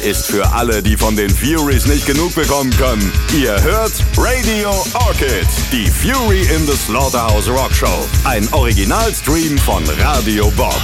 ist für alle, die von den Furies nicht genug bekommen können. Ihr hört Radio Orchid, die Fury in the Slaughterhouse Rock Show. Ein Originalstream von Radio Bob.